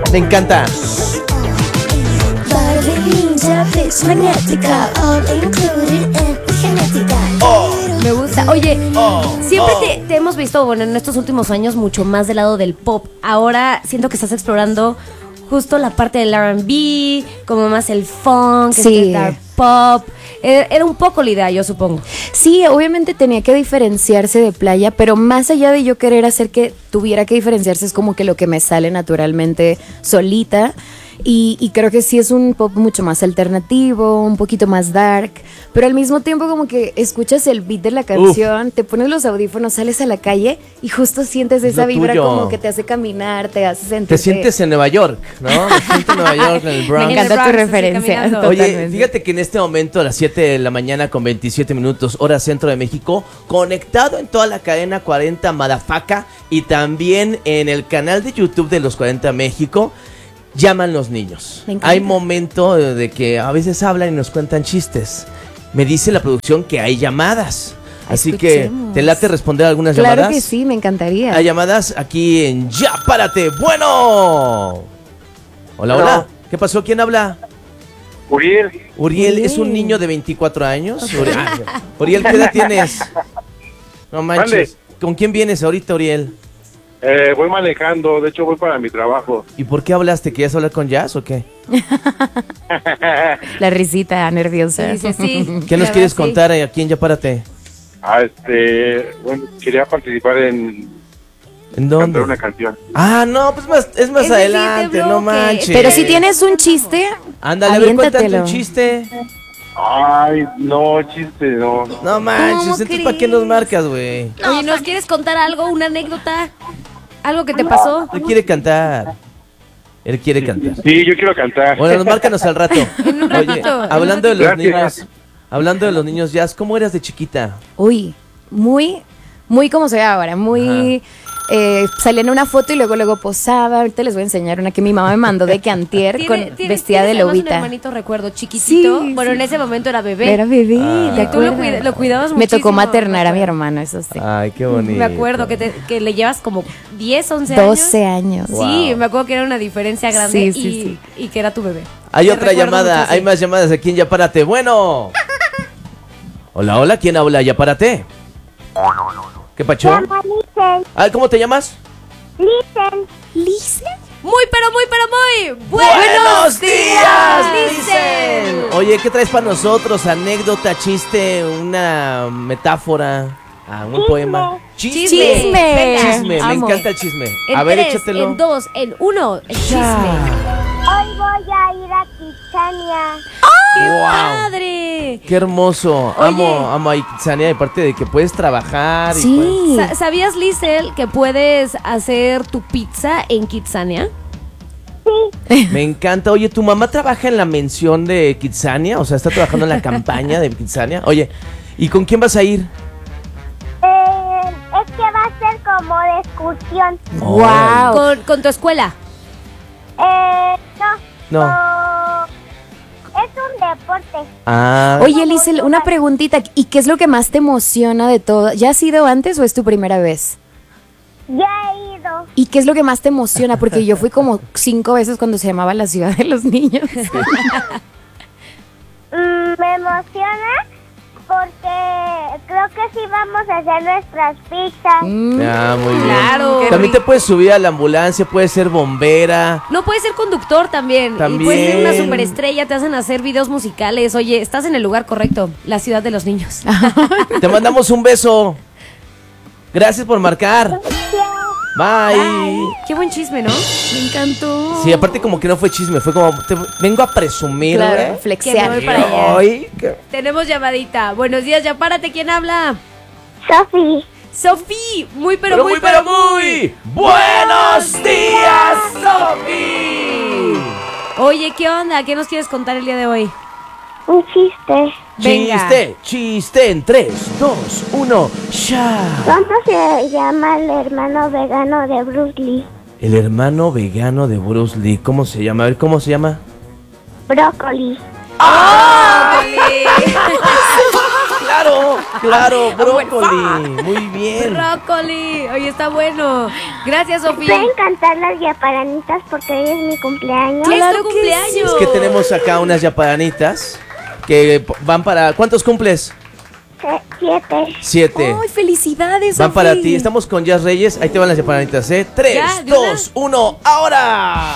Me encanta. Me gusta. Oye, siempre te hemos visto, bueno, en estos últimos años mucho más del lado del pop. Ahora siento que estás explorando justo la parte del R&B, como más el funk, Sí. dark pop. Era un poco la idea, yo supongo. Sí, obviamente tenía que diferenciarse de Playa, pero más allá de yo querer hacer que tuviera que diferenciarse, es como que lo que me sale naturalmente solita. Y creo que sí es un pop mucho más alternativo, un poquito más dark, pero al mismo tiempo como que escuchas el beat de la canción, te pones los audífonos, sales a la calle y justo sientes esa vibra tuyo. como que te hace caminar, te hace sentir. Te sientes en Nueva York, ¿no? Te sientes en Nueva York, en el Bronx. Me encanta Bronx, tu así referencia. caminando. Oye, Totalmente. fíjate que en este momento a las 7 de la mañana con 27 minutos, hora centro de México, conectado en toda la cadena 40 Madafaca y también en el canal de YouTube de los 40 México, llaman los niños. Me encanta. Hay momento de que a veces hablan y nos cuentan chistes. Me dice la producción que hay llamadas. Así Escuchemos. que, ¿te late responder algunas Claro llamadas? que sí, me encantaría. Hay llamadas aquí en Ya Párate. Bueno. Hola, hola. Hola. ¿Qué pasó? ¿Quién habla? Uriel, Uriel es un niño de 24 años. Uriel, ¿qué edad tienes? No manches. Mande. ¿Con quién vienes ahorita, Uriel? voy manejando, de hecho voy para mi trabajo. ¿Y por qué hablaste? ¿Querías hablar con Jazz o qué? La risita nerviosa. Sí, sí, sí. ¿Qué nos La quieres verdad, sí. contar aquí en Ya Párate? Bueno, quería participar en ¿En cantar dónde? una canción. Ah, no, pues es más Es el adelante, siguiente no bloque. manches. Pero si tienes un chiste, Ándale, a ver, cuéntate aviéntatelo. un chiste. Ay, no, chiste, no. No manches, ¿Cómo entonces ¿para qué nos marcas, güey? Oye, ¿nos quieres contar algo, una anécdota? ¿Algo que te pasó? Él quiere cantar. Él quiere cantar. Sí, yo quiero cantar. Bueno, márcanos al rato. En un Oye, ratito, en hablando de un los ratito. niños, Jazz, ¿cómo eras de chiquita? uy, muy como soy ahora, muy... salía en una foto y luego posaba. Ahorita les voy a enseñar una que mi mamá me mandó de que antier vestida de tienes además un lobita. hermanito, recuerdo, chiquitito. Sí, bueno, sí. en ese momento era bebé. Era bebé, Ah. ¿te Y tú lo, acuerdas? lo cuidabas Me muchísimo. tocó maternar a mi me acuerdo. hermano, eso sí. Ay, qué bonito. Me acuerdo que le llevas como 10, 11 años. 12 años. Sí, Wow. me acuerdo que era una diferencia grande Sí, sí, y que era tu bebé. Hay Te otra recuerdo llamada, mucho, hay sí. más llamadas aquí en Ya Párate. Bueno. Hola, hola, ¿quién habla? Ya Párate. ¿Qué pacho? Ay, ¿cómo te llamas? ¿Lisa? Muy, pero muy ¡Buenos días, dicen! Oye, ¿qué traes para nosotros? ¿Anécdota, chiste, una metáfora, un poema? Chisme. Venga. Chisme, me Amo. encanta el chisme. En A ver, 3, échatelo. en 2, en 1, el chisme. Hoy voy a ir a Kitsania. ¡Qué Wow. padre! Qué hermoso. Oye. Amo a Kitsania, de parte de que puedes trabajar. y Sí. ¿Sabías, Lisel, que puedes hacer tu pizza en Kitsania? Me encanta. Oye, ¿tu mamá trabaja en la mención de Kitsania? O sea, ¿está trabajando en la campaña de Kitsania? Oye, ¿y con quién vas a ir? Es que va a ser como de excursión. Wow. Con tu escuela. No. Es un deporte. Ah, Oye, Lisel, una preguntita. ¿Y qué es lo que más te emociona de todo? ¿Ya has ido antes o es tu primera vez? Ya he ido. ¿Y qué es lo que más te emociona? Porque yo fui como 5 veces cuando se llamaba La Ciudad de los Niños. Me emociona porque creo que sí vamos a hacer nuestras pizzas. muy bien. Claro. También te puedes subir a la ambulancia, puedes ser bombera. No, puedes ser conductor también. También. Y puedes ser una superestrella, te hacen hacer videos musicales. Oye, estás en el lugar correcto, la ciudad de los niños. Te mandamos un beso. Gracias por marcar. Bye. Qué buen chisme, ¿no? Me encantó. Sí, aparte como que no fue chisme, fue como, vengo a presumir, Claro, güey. Que me flexear. voy para allá. Ay, Tenemos llamadita. Buenos días, ya párate. ¿Quién habla? Sofi, Sofía. Muy, pero pero muy, muy, pero muy. ¡Buenos días, Sofi! Oye, ¿qué onda? ¿Qué nos quieres contar el día de hoy? un chiste. Venga. Chiste en 3, 2, 1, ya. ¿Cómo se llama el hermano vegano de Bruce Lee? El hermano vegano de Bruce Lee, ¿cómo se llama? A ver, ¿cómo se llama? Brócoli. ¡Claro Claro, brócoli. Muy bien. Brócoli. Oye, está bueno. Gracias, Sofía. ¿Pueden cantar las yaparanitas porque hoy es mi cumpleaños? ¡Es tu cumpleaños! Es que tenemos acá unas yaparanitas que van para... ¿Cuántos cumples? 7. 7. ¡Ay, felicidades, Van Sofi! para ti. Estamos con Jazz Reyes. Ahí te van las yaparanitas, ¿eh? 3, Ya, ¿de una? 2, 1, ¡ahora!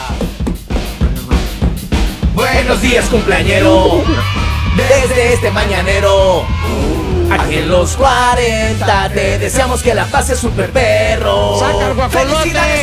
Buenos días, cumpleañero. Desde este mañanero. Aquí en los 40 te deseamos que la pases super perro. ¡Saca el guajolote! ¡Felicidades